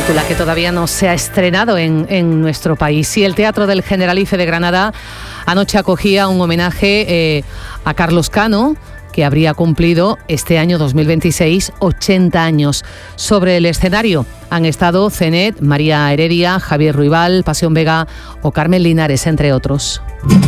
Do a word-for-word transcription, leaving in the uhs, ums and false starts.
película que todavía no se ha estrenado en, en nuestro país. Y el Teatro del Generalife de Granada anoche acogía un homenaje eh, a Carlos Cano, que habría cumplido este año dos mil veintiséis ochenta años. Sobre el escenario han estado Cenet, María Heredia, Javier Ruibal, Pasión Vega o Carmen Linares, entre otros.